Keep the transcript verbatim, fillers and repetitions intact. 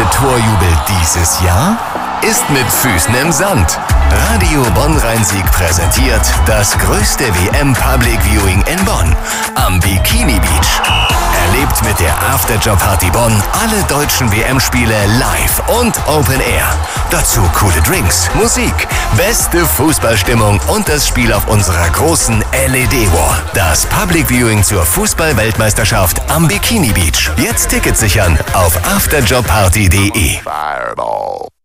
Torjubel dieses Jahr ist mit Füßen im Sand. Radio Bonn-Rhein-Sieg präsentiert das größte W M-Public Viewing in Bonn am Bikini Beach. Erlebt mit der Afterjob-Party Bonn alle deutschen W M-Spiele live und Open Air. Dazu coole Drinks, Musik, beste Fußballstimmung und das Spiel auf unserer großen L E D-Wall. Das Public Viewing zur Fußball-Weltmeisterschaft am Bikini Beach. Jetzt Tickets sichern auf afterjobparty punkt de.